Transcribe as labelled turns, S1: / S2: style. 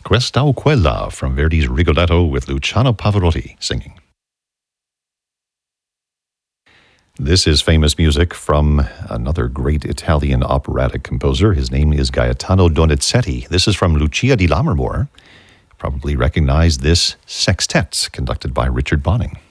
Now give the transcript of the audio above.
S1: Questa o Quella from Verdi's Rigoletto with Luciano Pavarotti singing. This is famous music from another great Italian operatic composer. His name is Gaetano Donizetti. This is from Lucia di Lammermoor. Probably recognize this sextet conducted by Richard Bonning.